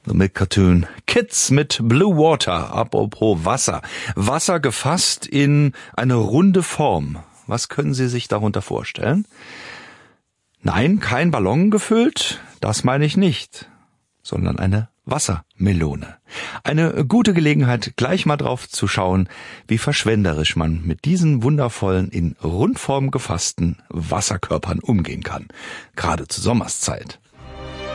The Milk Cartoon Kids mit Blue Water. Apropos Wasser. Wasser gefasst in eine runde Form. Was können Sie sich darunter vorstellen? Nein, kein Ballon gefüllt, das meine ich nicht, sondern eine Wassermelone. Eine gute Gelegenheit, gleich mal drauf zu schauen, wie verschwenderisch man mit diesen wundervollen, in Rundform gefassten Wasserkörpern umgehen kann. Gerade zur Sommerszeit.